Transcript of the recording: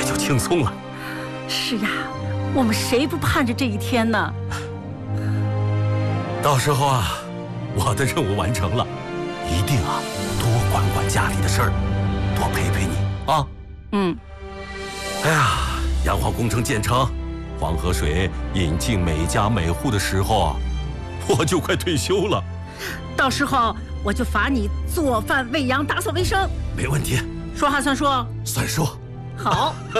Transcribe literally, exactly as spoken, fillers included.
就轻松了。 是呀，我们谁不盼着这一天呢？ 到时候啊，我的任务完成了，一定啊多管管家里的事儿，多陪陪你啊。 嗯。 哎呀，洋黄工程建成，黄河水引进每家每户的时候啊，我就快退休了。 到时候我就罚你做饭、喂羊、打扫卫生。 没问题。 说话算数。 算数。 好。